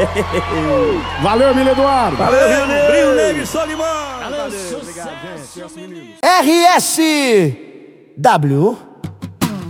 Valeu, Emílio Eduardo. Valeu, Rio Negro. Rio Negro e Solimão. Valeu, obrigado, gente. RSW